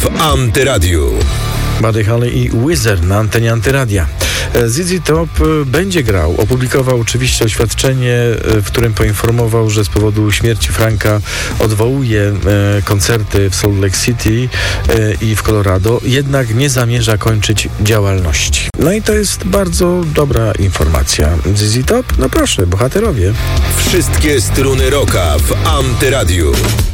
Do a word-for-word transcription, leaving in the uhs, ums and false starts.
w Antyradiu. Buddy Holly i Wizard na antenie Antyradia. Z Z Top będzie grał. Opublikował oczywiście oświadczenie, w którym poinformował, że z powodu śmierci Franka odwołuje koncerty w Salt Lake City i w Colorado, jednak nie zamierza kończyć działalności. No i to jest bardzo dobra informacja. Z Z Top? No proszę, bohaterowie. Wszystkie struny rocka w Antyradiu.